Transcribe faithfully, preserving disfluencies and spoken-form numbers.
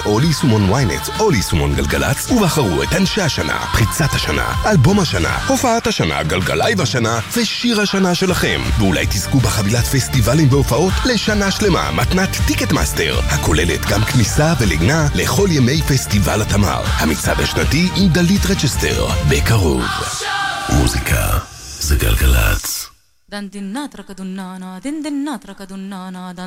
או ליישומון וויינט או ליישומון גלגלץ ובחרו את אנשי השנה, פריצת השנה, אלבום השנה, הופעת השנה, גלגלייב השנה ושיר השנה שלכם. ואולי תזכו בחבילת פסטיבלים והופעות לשנה שלמה, מתנת טיקט מאסטר, הכוללת גם כניסה ולגנה לכל ימי פסטיבל התמר, המצעד השנתי עם דלית רצ'סטר, בקרוב. מוזיקה זה גלגלץ. דן דינט רקדוננה, דין דינט רקדוננה, דן